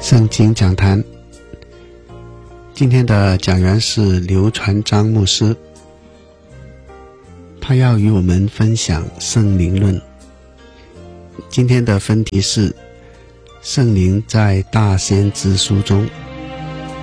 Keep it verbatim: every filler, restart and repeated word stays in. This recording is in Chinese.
圣经讲坛。今天的讲员是刘传章牧师，他要与我们分享圣灵论。今天的分题是圣灵在大先知书中。